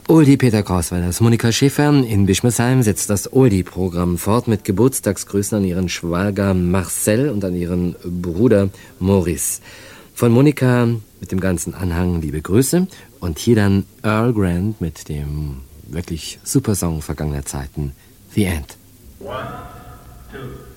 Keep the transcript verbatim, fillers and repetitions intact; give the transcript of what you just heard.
Oldie Peter Krauswellers. Monika Schäfer in Bischmersheim setzt das Oldie-Programm fort mit Geburtstagsgrüßen an ihren Schwager Marcel und an ihren Bruder Maurice. Von Monika mit dem ganzen Anhang liebe Grüße und hier dann Earl Grant mit dem wirklich super Song vergangener Zeiten, The End. One, two.